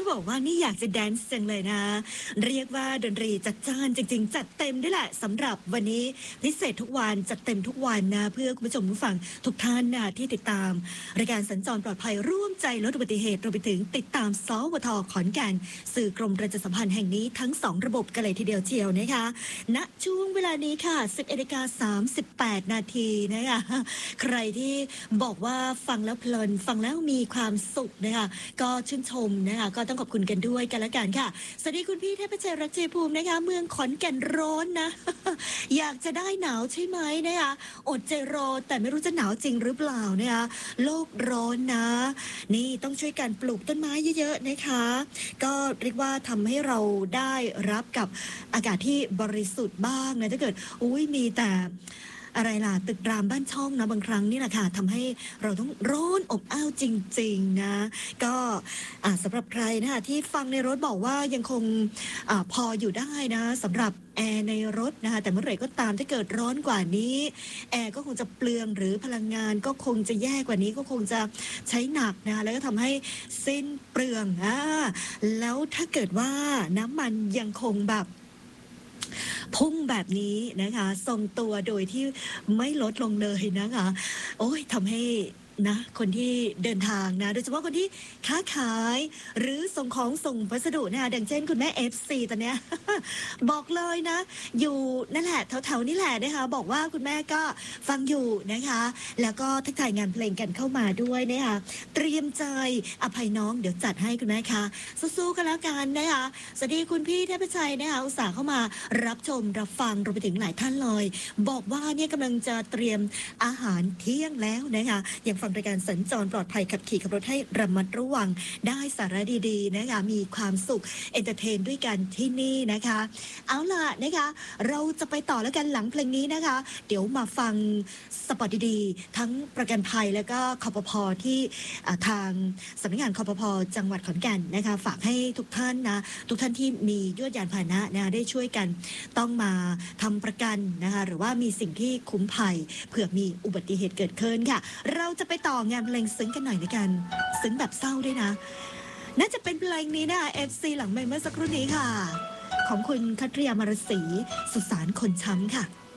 บอกว่านี่อยากจะแดนซ์จังเลยนะเรียกว่าดนตรีจัดจ้านจริงๆจัดเต็มด้วยแหละสำหรับวันนี้พิเศษทุกวันจัดเต็มทุกวันนะเพื่อคุณผู้ชมผู้ฟังทุกท่านนะที่ติดตามรายการสัญจรปลอดภัยร่วมใจลดอุบัติเหตุรวมไปถึงติดตามสวทขอนแก่นสื่อกรมประชาสัมพันธ์แห่งนี้ทั้ง2ระบบกันเลยทีเดียวเชียวนะคะณช่วงเวลานี้ค่ะ 11:38 นาทีนะคะใครที่บอกว่าฟังแล้วเพลินฟังแล้วมีความสุขนะคะก็ชื่นชมนะคะก็ต้องขอบคุณกันด้วยกันละกันค่ะสวัสดีคุณพี่เทพชัยรักเจภูมินะคะเมืองขอนแก่นร้อนนะ อยากจะได้หนาวใช่ไหมนะคะอดใจรอแต่ไม่รู้จะหนาวจริงหรือเปล่านะคะโลกร้อนนะนี่ต้องช่วยกันปลูกต้นไม้เยอะๆนะคะก็เรียกว่าทำให้เราได้รับกับอากาศที่บริสุทธิ์บ้างนะถ้าเกิดมีแต่อะไรล่ะตึกรามบ้านช่องนะบางครั้งนี่แหละค่ะทำให้เราต้องร้อนอบอ้าวจริงๆนะก็สำหรับใครนะคะที่ฟังในรถบอกว่ายังคงพออยู่ได้นะสำหรับแอร์ในรถนะคะแต่เมื่อไหร่ก็ตามถ้าเกิดร้อนกว่านี้แอร์ก็คงจะเปลืองหรือพลังงานก็คงจะแย่กว่านี้ก็คงจะใช้หนักนะคะแล้วก็ทำให้สิ้นเปลืองแล้วถ้าเกิดว่าน้ำมันยังคงแบบพุ่งแบบนี้นะคะทรงตัวโดยที่ไม่ลดลงเลยนะคะทำให้นะคนที่เดินทางนะโดยเฉพาะคนที่ค้าขายหรือส่งของส่งพัสดุนะคะดังเช่นคุณแม่ FC ตอนเนี้ย บอกเลยนะอยู่นั่นแหละแถวๆนี่แหละนะคะบอกว่าคุณแม่ก็ฟังอยู่นะคะแล้วก็ทักทายงานเพลงกันเข้ามาด้วยนะคะเตรียมใจอภัยน้องเดี๋ยวจัดให้คุณแม่ค่ะสู้ๆกันแล้วกันนะคะสวัสดีคุณพี่เทพชัยนะคะอุตส่าห์เข้ามารับชมรับฟังรวมไปถึงหลายท่านเลยบอกว่าเนี่ยกำลังจะเตรียมอาหารเที่ยงแล้วนะคะอย่างรายการสัญจรปลอดภัยขับขี่ขับรถให้ระมัดระวังได้สาระดีๆนะคะมีความสุขเอนเตอร์เทนด้วยกันที่นี่นะคะเอาล่ะนะคะเราจะไปต่อแล้วกันหลังเพลงนี้นะคะเดี๋ยวมาฟังสปอตดีๆทั้งประกันภัยแล้วก็คปภที่ทางสำนักงานคปภจังหวัดขอนแก่นนะคะฝากให้ทุกท่านนะทุกท่านที่มียวดยานพาหนะนะได้ช่วยกันต้องมาทำประกันนะคะหรือว่ามีสิ่งที่คุ้มภัยเผื่อมีอุบัติเหตุเกิดขึ้นค่ะเราจะไปต่องานเพลงซึ้งกันหน่อยในกันซึ้งแบบเศร้าด้วยนะน่าจะเป็นเพลงนี้นะ FC หลังไมค์เมื่อสักครู่นี้ค่ะของคุณคัตริยามารศรีสุสานคนช้ำค่ะ